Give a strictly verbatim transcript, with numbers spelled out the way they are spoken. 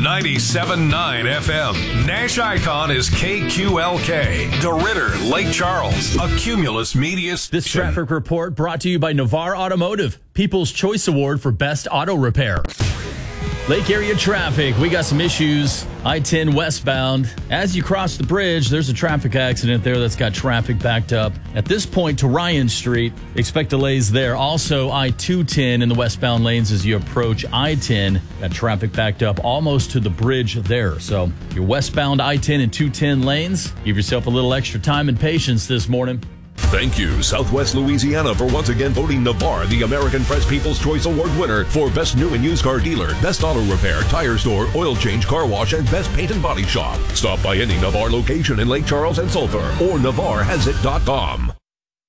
ninety-seven point nine F M. Nash Icon is K Q L K. DeRidder, Lake Charles, a Cumulus Media station. This traffic report brought to you by Navarre Automotive, People's Choice Award for Best Auto Repair. Lake area traffic. We got some issues. I ten westbound. As you cross the bridge, there's a traffic accident there that's got traffic backed up. At this point to Ryan Street, expect delays there. Also, I two ten in the westbound lanes as you approach I ten. Got traffic backed up almost to the bridge there. So your westbound I ten and two ten lanes, give yourself a little extra time and patience this morning. Thank you, Southwest Louisiana, for once again voting Navarre the American Press People's Choice Award winner for Best New and Used Car Dealer, Best Auto Repair, Tire Store, Oil Change, Car Wash, and Best Paint and Body Shop. Stop by any Navarre location in Lake Charles and Sulphur or Navarre Has It dot com.